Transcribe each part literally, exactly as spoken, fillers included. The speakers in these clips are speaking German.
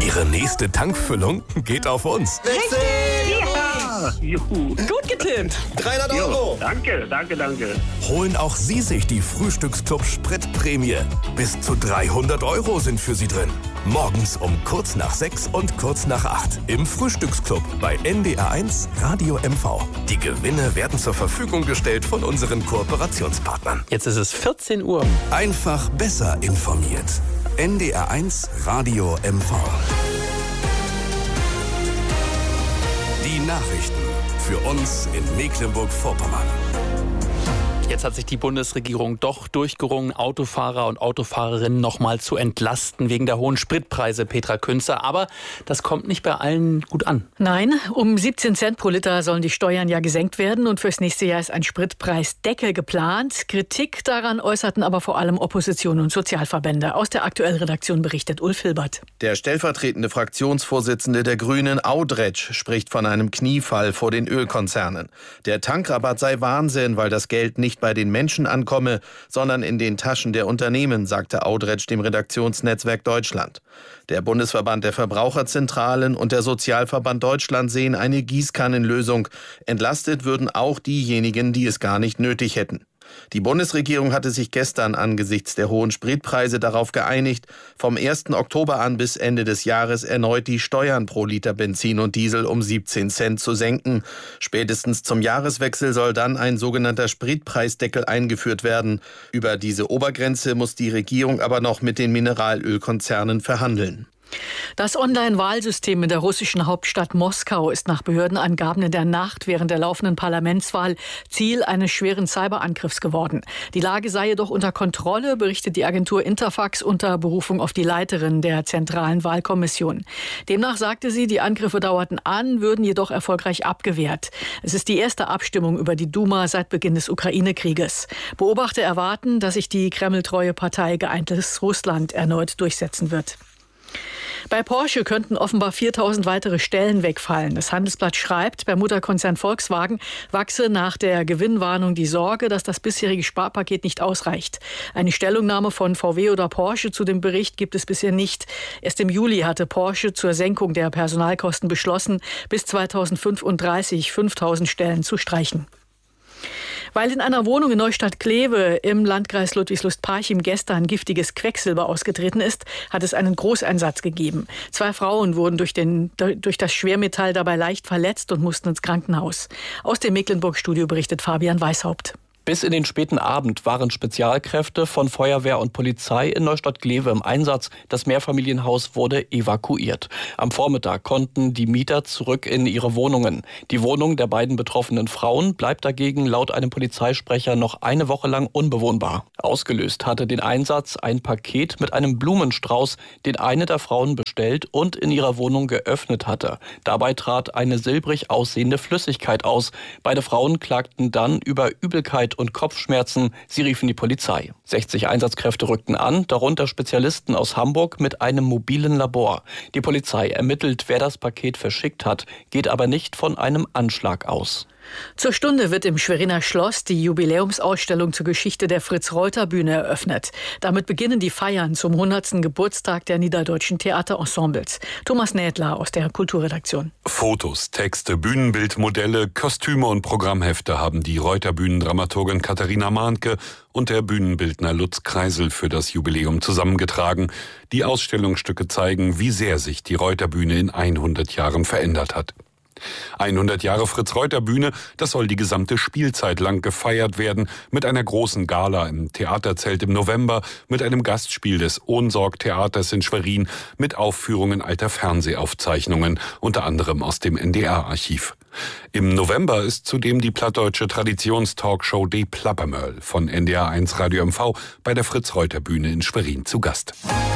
Ihre nächste Tankfüllung geht auf uns. Richtig! Ja! Juhu. Gut getippt. dreihundert Euro. Danke, danke, danke. Holen auch Sie sich die Frühstücksclub Spritprämie. Bis zu dreihundert Euro sind für Sie drin. Morgens um kurz nach sechs und kurz nach acht im Frühstücksclub bei N D R eins Radio M V. Die Gewinne werden zur Verfügung gestellt von unseren Kooperationspartnern. Jetzt ist es vierzehn Uhr. Einfach besser informiert. N D R eins Radio M V. Die Nachrichten für uns in Mecklenburg-Vorpommern. Jetzt hat sich die Bundesregierung doch durchgerungen, Autofahrer und Autofahrerinnen noch mal zu entlasten wegen der hohen Spritpreise, Petra Künzer. Aber das kommt nicht bei allen gut an. Nein, um siebzehn Cent pro Liter sollen die Steuern ja gesenkt werden. Und fürs nächste Jahr ist ein Spritpreisdeckel geplant. Kritik daran äußerten aber vor allem Opposition und Sozialverbände. Aus der aktuellen Redaktion berichtet Ulf Hilbert. Der stellvertretende Fraktionsvorsitzende der Grünen, Audretsch, spricht von einem Kniefall vor den Ölkonzernen. Der Tankrabatt sei Wahnsinn, weil das Geld nicht bei den Menschen ankomme, sondern in den Taschen der Unternehmen, sagte Audretsch dem Redaktionsnetzwerk Deutschland. Der Bundesverband der Verbraucherzentralen und der Sozialverband Deutschland sehen eine Gießkannenlösung. Entlastet würden auch diejenigen, die es gar nicht nötig hätten. Die Bundesregierung hatte sich gestern angesichts der hohen Spritpreise darauf geeinigt, vom ersten Oktober an bis Ende des Jahres erneut die Steuern pro Liter Benzin und Diesel um siebzehn Cent zu senken. Spätestens zum Jahreswechsel soll dann ein sogenannter Spritpreisdeckel eingeführt werden. Über diese Obergrenze muss die Regierung aber noch mit den Mineralölkonzernen verhandeln. Das Online-Wahlsystem in der russischen Hauptstadt Moskau ist nach Behördenangaben in der Nacht während der laufenden Parlamentswahl Ziel eines schweren Cyberangriffs geworden. Die Lage sei jedoch unter Kontrolle, berichtet die Agentur Interfax unter Berufung auf die Leiterin der Zentralen Wahlkommission. Demnach sagte sie, die Angriffe dauerten an, würden jedoch erfolgreich abgewehrt. Es ist die erste Abstimmung über die Duma seit Beginn des Ukraine-Krieges. Beobachter erwarten, dass sich die kremltreue Partei Geeintes Russland erneut durchsetzen wird. Bei Porsche könnten offenbar viertausend weitere Stellen wegfallen. Das Handelsblatt schreibt, beim Mutterkonzern Volkswagen wachse nach der Gewinnwarnung die Sorge, dass das bisherige Sparpaket nicht ausreicht. Eine Stellungnahme von V W oder Porsche zu dem Bericht gibt es bisher nicht. Erst im Juli hatte Porsche zur Senkung der Personalkosten beschlossen, bis zweitausendfünfunddreißig fünftausend Stellen zu streichen. Weil in einer Wohnung in Neustadt-Kleve im Landkreis Ludwigslust-Parchim gestern giftiges Quecksilber ausgetreten ist, hat es einen Großeinsatz gegeben. Zwei Frauen wurden durch, den, durch das Schwermetall dabei leicht verletzt und mussten ins Krankenhaus. Aus dem Mecklenburg-Studio berichtet Fabian Weishaupt. Bis in den späten Abend waren Spezialkräfte von Feuerwehr und Polizei in Neustadt-Kleve im Einsatz. Das Mehrfamilienhaus wurde evakuiert. Am Vormittag konnten die Mieter zurück in ihre Wohnungen. Die Wohnung der beiden betroffenen Frauen bleibt dagegen laut einem Polizeisprecher noch eine Woche lang unbewohnbar. Ausgelöst hatte den Einsatz ein Paket mit einem Blumenstrauß, den eine der Frauen bestellt und in ihrer Wohnung geöffnet hatte. Dabei trat eine silbrig aussehende Flüssigkeit aus. Beide Frauen klagten dann über Übelkeit und Kopfschmerzen. Sie riefen die Polizei. sechzig Einsatzkräfte rückten an, darunter Spezialisten aus Hamburg mit einem mobilen Labor. Die Polizei ermittelt, wer das Paket verschickt hat, geht aber nicht von einem Anschlag aus. Zur Stunde wird im Schweriner Schloss die Jubiläumsausstellung zur Geschichte der Fritz-Reuter-Bühne eröffnet. Damit beginnen die Feiern zum hundertsten Geburtstag der niederdeutschen Theaterensembles. Thomas Nädler aus der Kulturredaktion. Fotos, Texte, Bühnenbildmodelle, Kostüme und Programmhefte haben die Reuter-Bühnendramaturgin Katharina Mahnke und der Bühnenbildner Lutz Kreisel für das Jubiläum zusammengetragen. Die Ausstellungsstücke zeigen, wie sehr sich die Reuter-Bühne in hundert Jahren verändert hat. hundert Jahre Fritz-Reuter-Bühne, das soll die gesamte Spielzeit lang gefeiert werden, mit einer großen Gala im Theaterzelt im November, mit einem Gastspiel des Ohnsorg-Theaters in Schwerin, mit Aufführungen alter Fernsehaufzeichnungen, unter anderem aus dem N D R-Archiv. Im November ist zudem die plattdeutsche Traditionstalkshow Die Plappermöll von N D R eins Radio M V bei der Fritz-Reuter-Bühne in Schwerin zu Gast.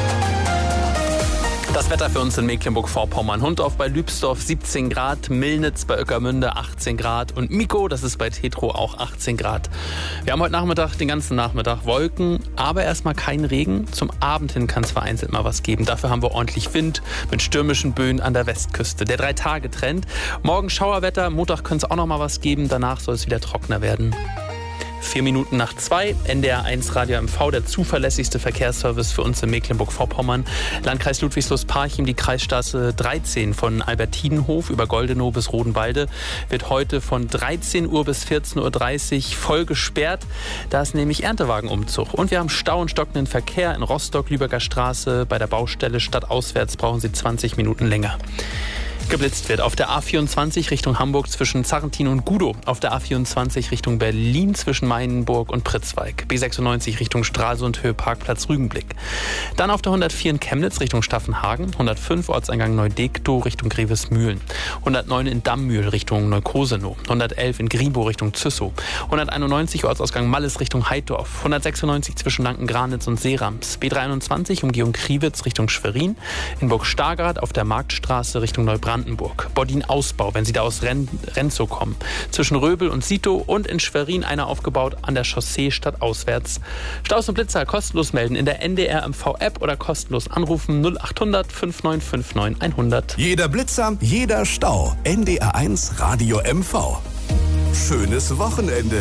Das Wetter für uns in Mecklenburg-Vorpommern. Hundorf bei Lübsdorf siebzehn Grad, Millnitz bei Oeckermünde achtzehn Grad und Miko, das ist bei Tetro auch achtzehn Grad. Wir haben heute Nachmittag, den ganzen Nachmittag Wolken, aber erstmal kein Regen. Zum Abend hin kann es vereinzelt mal was geben. Dafür haben wir ordentlich Wind mit stürmischen Böen an der Westküste. Der Drei-Tage-Trend. Morgen Schauerwetter, Montag könnte es auch noch mal was geben. Danach soll es wieder trockener werden. Vier Minuten nach zwei, N D R eins Radio M V, der zuverlässigste Verkehrsservice für uns in Mecklenburg-Vorpommern. Landkreis Ludwigslust-Parchim, die Kreisstraße dreizehn von Albertinenhof über Goldenow bis Rodenwalde wird heute von dreizehn Uhr bis vierzehn Uhr dreißig voll gesperrt. Da ist nämlich Erntewagenumzug. Und wir haben Stau und stockenden Verkehr in Rostock, Lübecker Straße. Bei der Baustelle stadtauswärts brauchen Sie zwanzig Minuten länger. Geblitzt wird auf der A vierundzwanzig Richtung Hamburg zwischen Zarrentin und Gudow, auf der A vierundzwanzig Richtung Berlin zwischen Meilenburg und Pritzwalk, B sechsundneunzig Richtung Stralsund, Höhe Parkplatz Rügenblick. Dann auf der hundertvier in Chemnitz Richtung Staffenhagen, hundertfünf Ortseingang Neudektow Richtung Grevesmühlen, hundertneun in Dammmühl Richtung Neukosenow, hundertelf in Gribow Richtung Züssow, hunderteinundneunzig Ortsausgang Malles Richtung Heidorf, hundertsechsundneunzig zwischen Lanken-Granitz und Seerams, B dreiundzwanzig Umgehung Kriwitz Richtung Schwerin, in Burg-Stargard auf der Marktstraße Richtung Neubrandenburg. Bodin-Ausbau, wenn Sie da aus Ren- Renzow kommen. Zwischen Röbel und Sito und in Schwerin einer aufgebaut an der Chaussee stadtauswärts. Staus und Blitzer kostenlos melden in der N D R M V-App oder kostenlos anrufen null achthundert fünf neun fünf neun hundert. Jeder Blitzer, jeder Stau. N D R eins Radio M V. Schönes Wochenende.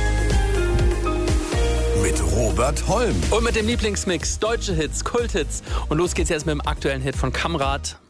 Mit Robert Holm. Und mit dem Lieblingsmix, deutsche Hits, Kulthits. Und los geht's jetzt mit dem aktuellen Hit von Kamrat.